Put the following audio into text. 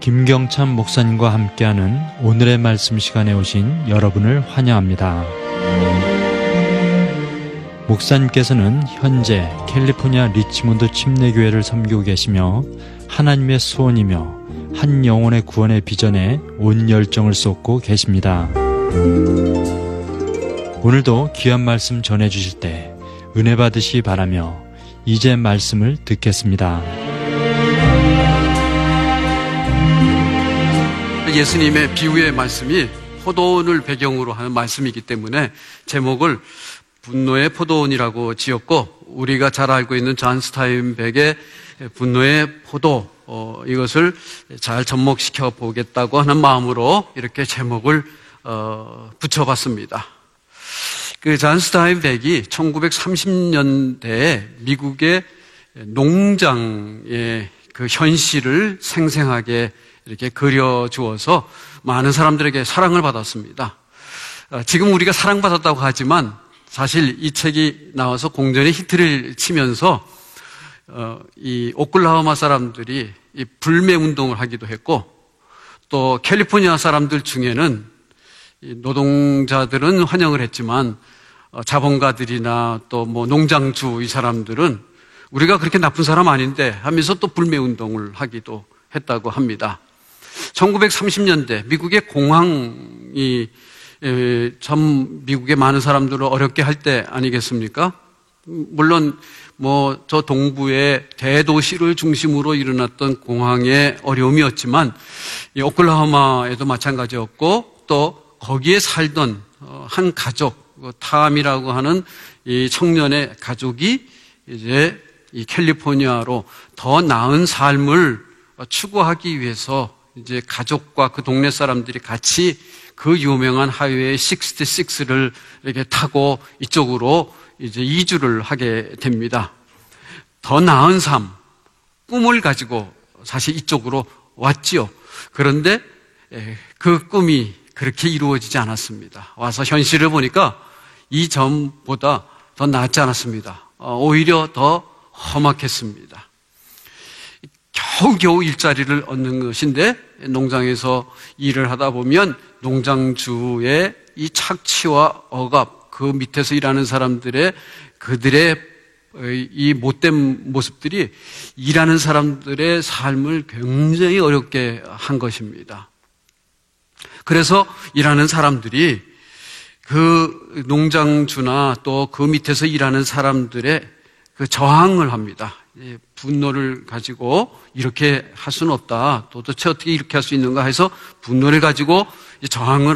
김경찬 목사님과 함께하는 오늘의 말씀 시간에 오신 여러분을 환영합니다. 목사님께서는 현재 캘리포니아 리치몬드 침례교회를 섬기고 계시며 하나님의 소원이며 한 영혼의 구원의 비전에 온 열정을 쏟고 계십니다. 오늘도 귀한 말씀 전해주실 때 은혜 받으시기 바라며 이제 말씀을 듣겠습니다. 예수님의 비유의 말씀이 포도원을 배경으로 하는 말씀이기 때문에 제목을 분노의 포도원이라고 지었고, 우리가 잘 알고 있는 존 스타인백의 분노의 포도, 이것을 잘 접목시켜 보겠다고 하는 마음으로 이렇게 제목을 붙여봤습니다. 존 스타인백이 1930년대에 미국의 농장의 그 현실을 생생하게 이렇게 그려주어서 많은 사람들에게 사랑을 받았습니다. 지금 우리가 사랑받았다고 하지만 사실 이 책이 나와서 공전의 히트를 치면서 이 오클라호마 사람들이 이 불매 운동을 하기도 했고, 또 캘리포니아 사람들 중에는 이 노동자들은 환영을 했지만 자본가들이나 또 뭐 농장주 이 사람들은 우리가 그렇게 나쁜 사람 아닌데 하면서 또 불매 운동을 하기도 했다고 합니다. 1930년대 미국의 공황이 참 미국의 많은 사람들을 어렵게 할 때 아니겠습니까? 물론 뭐 저 동부의 대도시를 중심으로 일어났던 공황의 어려움이었지만 이 오클라호마에도 마찬가지였고, 또 거기에 살던 한 가족, 탐이라고 하는 이 청년의 가족이 이제 이 캘리포니아로 더 나은 삶을 추구하기 위해서 이제 가족과 그 동네 사람들이 같이 그 유명한 하이웨이 66를 이렇게 타고 이쪽으로 이제 이주를 하게 됩니다. 더 나은 삶, 꿈을 가지고 사실 이쪽으로 왔지요. 그런데 그 꿈이 그렇게 이루어지지 않았습니다. 와서 현실을 보니까 이전보다 더 낫지 않았습니다. 오히려 더 험악했습니다. 겨우겨우 일자리를 얻는 것인데, 농장에서 일을 하다 보면 농장주의 이 착취와 억압, 그 밑에서 일하는 사람들의 그들의 이 못된 모습들이 일하는 사람들의 삶을 굉장히 어렵게 한 것입니다. 그래서 일하는 사람들이 그 농장주나 또 그 밑에서 일하는 사람들의 그 저항을 합니다. 분노를 가지고 이렇게 할 수는 없다. 도대체 어떻게 이렇게 할 수 있는가 해서 분노를 가지고 저항을